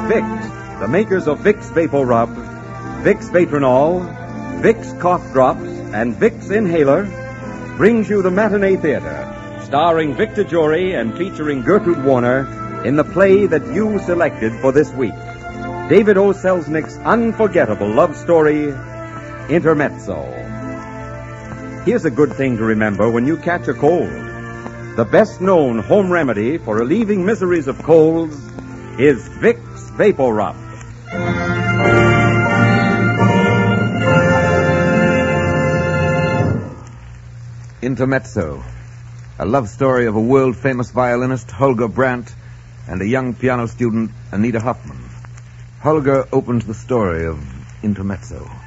Vicks, the makers of Vicks Vapor Rub, Vicks Vatronol, Vicks Cough Drops, and Vicks Inhaler, brings you the Matinee Theater, starring Victor Jory and featuring Gertrude Warner in the play that you selected for this week. David O. Selznick's unforgettable love story, Intermezzo. Here's a good thing to remember when you catch a cold. The best-known home remedy for relieving miseries of colds is Vicks Vapor Rub. Intermezzo, a love story of a world-famous violinist, Holger Brandt, and a young piano student, Anita Huffman. Holger opens the story of Intermezzo.